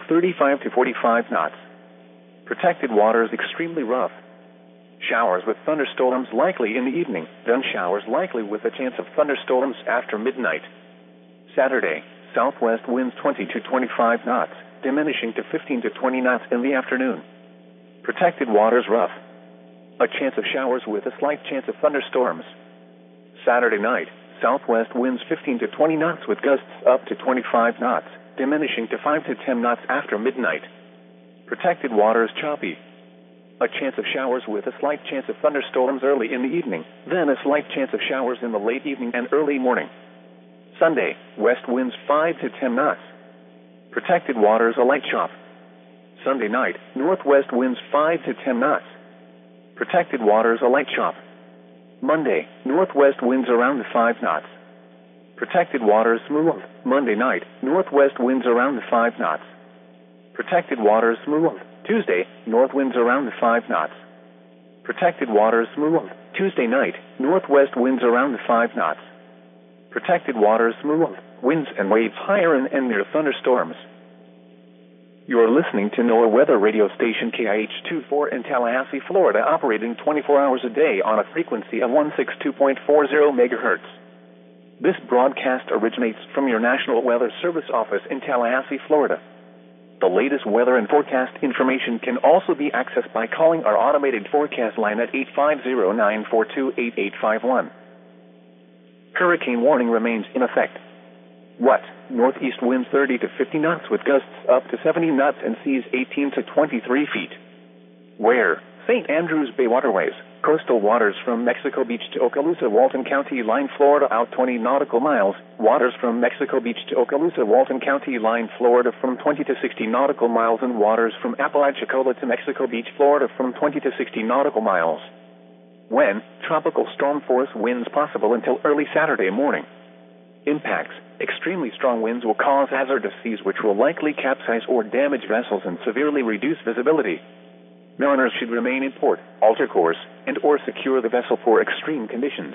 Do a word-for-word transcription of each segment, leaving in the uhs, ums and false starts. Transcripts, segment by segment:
thirty-five to forty-five knots. Protected waters extremely rough. Showers with thunderstorms likely in the evening, then showers likely with a chance of thunderstorms after midnight. Saturday, southwest winds twenty to twenty-five knots, diminishing to fifteen to twenty knots in the afternoon. Protected waters rough. A chance of showers with a slight chance of thunderstorms. Saturday night, southwest winds fifteen to twenty knots with gusts up to twenty-five knots, diminishing to five to ten knots after midnight. Protected waters choppy. A chance of showers with a slight chance of thunderstorms early in the evening, then a slight chance of showers in the late evening and early morning. Sunday, west winds five to ten knots. Protected waters a light chop. Sunday night, northwest winds five to ten knots. Protected waters a light chop. Monday, northwest winds around five knots. Protected waters smooth. Monday night, northwest winds around five knots. Protected waters smooth. Tuesday, north winds around five knots. Protected waters smooth. Tuesday night, northwest winds around five knots. Protected waters smooth. Winds and waves higher and, and near thunderstorms. You're listening to NOAA Weather Radio Station K I H twenty-four in Tallahassee, Florida, operating twenty-four hours a day on a frequency of one sixty-two point four zero megahertz. This broadcast originates from your National Weather Service office in Tallahassee, Florida. The latest weather and forecast information can also be accessed by calling our automated forecast line at eight five zero, nine four two, eight eight five one. Hurricane warning remains in effect. What? Northeast winds thirty to fifty knots with gusts up to seventy knots and seas eighteen to twenty-three feet. Where? Saint Andrews Bay waterways. Coastal waters from Mexico Beach to Okaloosa, Walton County line, Florida out twenty nautical miles. Waters from Mexico Beach to Okaloosa, Walton County line, Florida from twenty to sixty nautical miles, and waters from Apalachicola to Mexico Beach, Florida from twenty to sixty nautical miles. When? Tropical storm force winds possible until early Saturday morning. Impacts. Extremely strong winds will cause hazardous seas which will likely capsize or damage vessels and severely reduce visibility. Mariners should remain in port, alter course, and or secure the vessel for extreme conditions.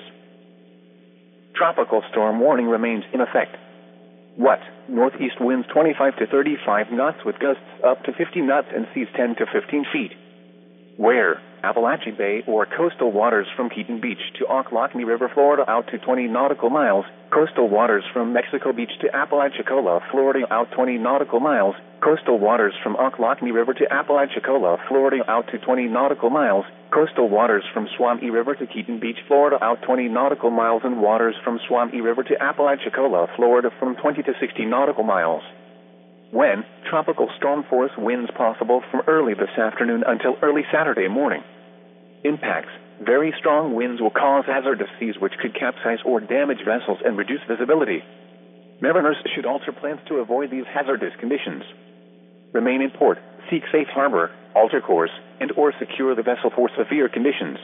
Tropical storm warning remains in effect. What? Northeast winds twenty-five to thirty-five knots with gusts up to fifty knots and seas ten to fifteen feet. Where? Apalachee Bay or coastal waters from Keaton Beach to Ocklawahnee River, Florida out to twenty nautical miles. Coastal waters from Mexico Beach to Apalachicola, Florida out twenty nautical miles. Coastal waters from Ocklawahnee River to Apalachicola, Florida out to twenty nautical miles. Coastal waters from Swampy River to Keaton Beach, Florida out twenty nautical miles, and waters from Swampy River to Apalachicola, Florida from twenty to sixty nautical miles. When? Tropical storm force winds possible from early this afternoon until early Saturday morning. Impacts. Very strong winds will cause hazardous seas which could capsize or damage vessels and reduce visibility. Mariners should alter plans to avoid these hazardous conditions. Remain in port, seek safe harbor, alter course, and or secure the vessel for severe conditions.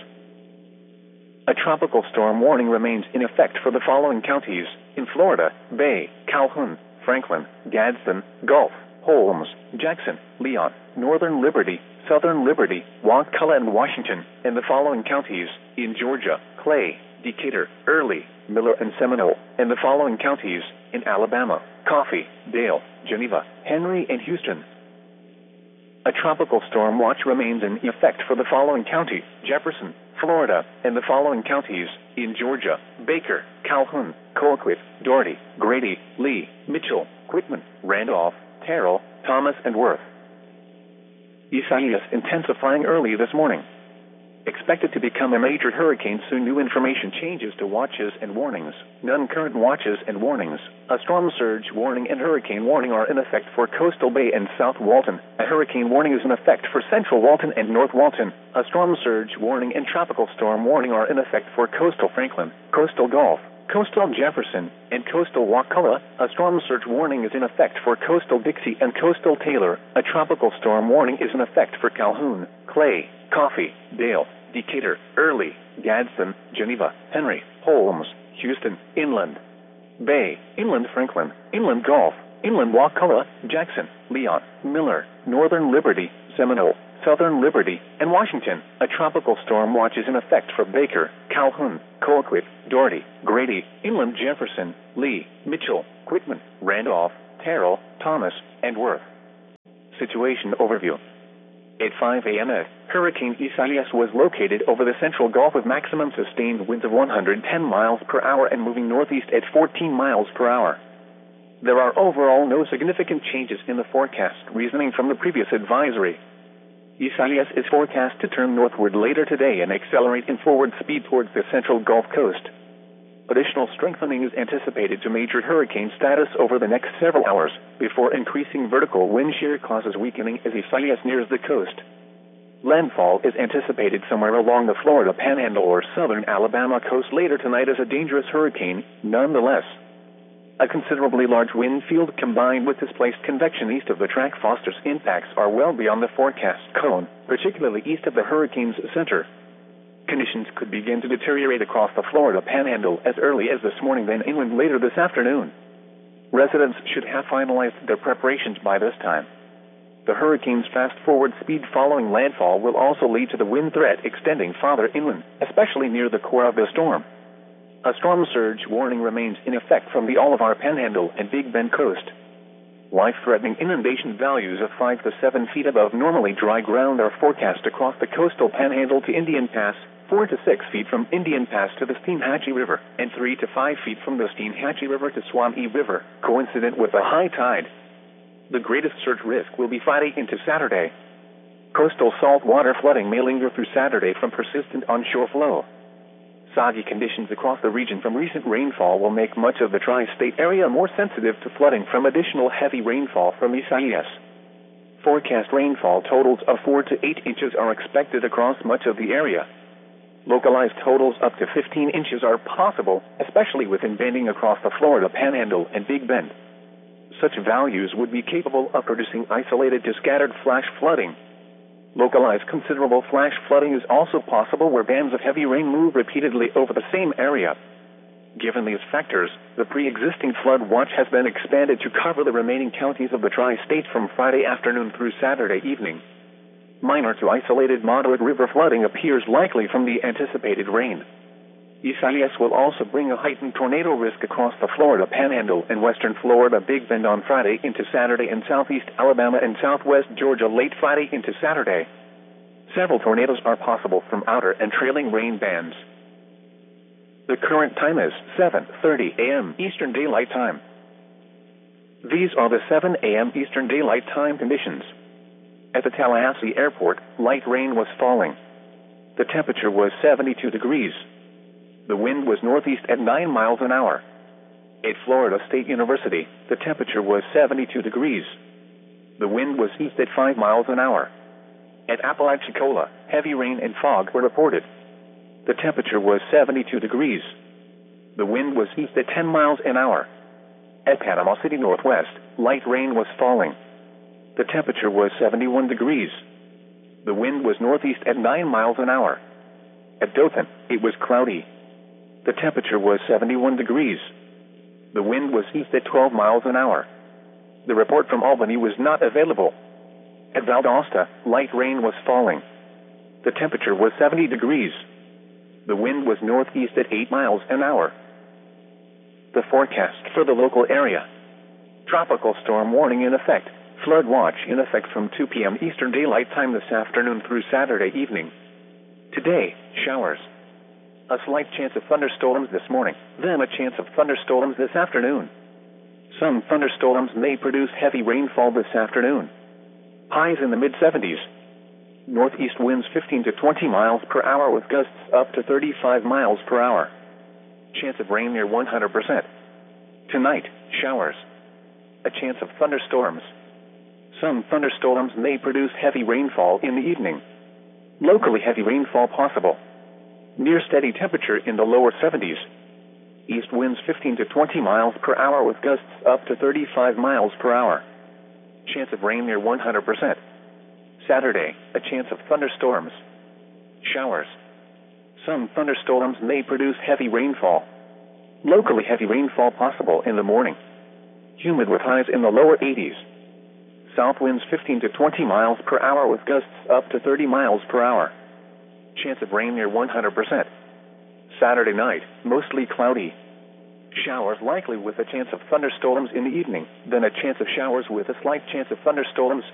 A tropical storm warning remains in effect for the following counties in Florida: Bay, Calhoun, Franklin, Gadsden, Gulf, Holmes, Jackson, Leon, Northern Liberty, Southern Liberty, Wakulla, and Washington, and the following counties in Georgia: Clay, Decatur, Early, Miller, and Seminole, and the following counties in Alabama: Coffee, Dale, Geneva, Henry, and Houston. A tropical storm watch remains in effect for the following county: Jefferson, Florida, and the following counties in Georgia: Baker, Calhoun, Colquitt, Dougherty, Grady, Lee, Mitchell, Quitman, Randolph, Terrell, Thomas, and Worth. Isaias intensifying early this morning. Expected to become a major hurricane soon. New information changes to watches and warnings. None current watches and warnings. A storm surge warning and hurricane warning are in effect for Coastal Bay and South Walton. A hurricane warning is in effect for Central Walton and North Walton. A storm surge warning and tropical storm warning are in effect for Coastal Franklin, Coastal Gulf, Coastal Jefferson, and Coastal Wakulla. A storm surge warning is in effect for Coastal Dixie and Coastal Taylor. A tropical storm warning is in effect for Calhoun, Clay, Coffee, Dale, Decatur, Early, Gadsden, Geneva, Henry, Holmes, Houston, Inland, Bay, Inland Franklin, Inland Gulf, Inland Wakulla, Jackson, Leon, Miller, Northern Liberty, Seminole, Southern Liberty, and Washington. A tropical storm watch is in effect for Baker, Calhoun, Colquitt, Dougherty, Grady, Inland Jefferson, Lee, Mitchell, Quitman, Randolph, Terrell, Thomas, and Worth. Situation overview. At five a m Hurricane Isaias was located over the central Gulf with maximum sustained winds of one hundred ten miles per hour and moving northeast at fourteen miles per hour. There are overall no significant changes in the forecast, reasoning from the previous advisory. Isaias is forecast to turn northward later today and accelerate in forward speed towards the central Gulf Coast. Additional strengthening is anticipated to major hurricane status over the next several hours, before increasing vertical wind shear causes weakening as Isaias nears the coast. Landfall is anticipated somewhere along the Florida Panhandle or southern Alabama coast later tonight as a dangerous hurricane, nonetheless. A considerably large wind field combined with displaced convection east of the track fosters impacts are well beyond the forecast cone, particularly east of the hurricane's center. Conditions could begin to deteriorate across the Florida Panhandle as early as this morning, then inland later this afternoon. Residents should have finalized their preparations by this time. The hurricane's fast-forward speed following landfall will also lead to the wind threat extending farther inland, especially near the core of the storm. A storm surge warning remains in effect from the Olivar Panhandle and Big Bend coast. Life-threatening inundation values of five to seven feet above normally dry ground are forecast across the coastal Panhandle to Indian Pass, four to six feet from Indian Pass to the Steinhatchee River, and three to five feet from the Steinhatchee River to Swampy River, coincident with a high tide. The greatest surge risk will be Friday into Saturday. Coastal saltwater flooding may linger through Saturday from persistent onshore flow. Soggy conditions across the region from recent rainfall will make much of the tri-state area more sensitive to flooding from additional heavy rainfall from Isaias. Forecast rainfall totals of four to eight inches are expected across much of the area. Localized totals up to fifteen inches are possible, especially within bending across the Florida Panhandle and Big Bend. Such values would be capable of producing isolated to scattered flash flooding. Localized considerable flash flooding is also possible where bands of heavy rain move repeatedly over the same area. Given these factors, the pre-existing flood watch has been expanded to cover the remaining counties of the tri-state from Friday afternoon through Saturday evening. Minor to isolated moderate river flooding appears likely from the anticipated rain. Isaias will also bring a heightened tornado risk across the Florida Panhandle and western Florida Big Bend on Friday into Saturday and southeast Alabama and southwest Georgia late Friday into Saturday. Several tornadoes are possible from outer and trailing rain bands. The current time is seven thirty a m Eastern Daylight Time. These are the seven a m Eastern Daylight Time conditions. At the Tallahassee Airport, light rain was falling. The temperature was seventy-two degrees. The wind was northeast at nine miles an hour. At Florida State University, the temperature was seventy-two degrees. The wind was east at five miles an hour. At Apalachicola, heavy rain and fog were reported. The temperature was seventy-two degrees. The wind was east at ten miles an hour. At Panama City Northwest, light rain was falling. The temperature was seventy-one degrees. The wind was northeast at nine miles an hour. At Dothan, it was cloudy. The temperature was seventy-one degrees. The wind was east at twelve miles an hour. The report from Albany was not available. At Valdosta, light rain was falling. The temperature was seventy degrees. The wind was northeast at eight miles an hour. The forecast for the local area. Tropical storm warning in effect. Flood watch in effect from two p m Eastern Daylight Time this afternoon through Saturday evening. Today, showers. A slight chance of thunderstorms this morning, then a chance of thunderstorms this afternoon. Some thunderstorms may produce heavy rainfall this afternoon. Highs in the mid seventies. Northeast winds fifteen to twenty miles per hour with gusts up to thirty-five miles per hour. Chance of rain near one hundred percent. Tonight, showers. A chance of thunderstorms. Some thunderstorms may produce heavy rainfall in the evening. Locally heavy rainfall possible. Near steady temperature in the lower seventies. East winds fifteen to twenty miles per hour with gusts up to thirty-five miles per hour. Chance of rain near one hundred percent. Saturday, a chance of thunderstorms. Showers. Some thunderstorms may produce heavy rainfall. Locally heavy rainfall possible in the morning. Humid with highs in the lower eighties. South winds fifteen to twenty miles per hour with gusts up to thirty miles per hour. Chance of rain near one hundred percent. Saturday night, mostly cloudy. Showers likely with a chance of thunderstorms in the evening, then a chance of showers with a slight chance of thunderstorms